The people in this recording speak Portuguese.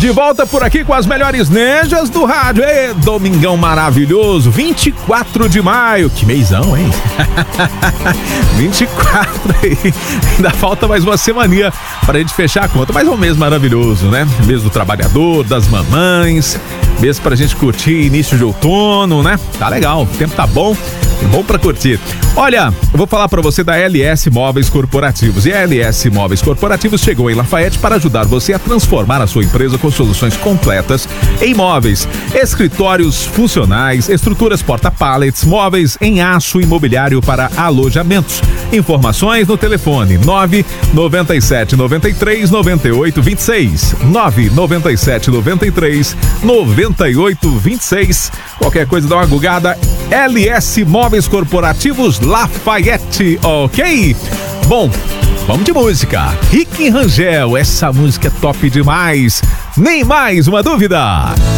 De volta por aqui com as melhores ninjas do rádio. Ê, domingão maravilhoso, 24 de maio. Que meizão, hein? 24 aí. Ainda falta mais uma semaninha pra gente fechar a conta. Mas é um mês maravilhoso, né? Mês do trabalhador, das mamães. Mês pra gente curtir início de outono, né? Tá legal, o tempo tá bom. Bom pra curtir. Olha, eu vou falar pra você da LS Móveis Corporativos. E a LS Móveis Corporativos chegou em Lafayette para ajudar você a transformar a sua empresa com soluções completas em móveis, escritórios funcionais, estruturas porta-pallets, móveis em aço e mobiliário para alojamentos. Informações no telefone 997 93 98 26. 997 93 98 26. Qualquer coisa dá uma gugada. LS Móveis Corporativos Lafayette, ok? Bom, vamos de música. Rick Rangel, essa música é top demais. Nem mais uma dúvida.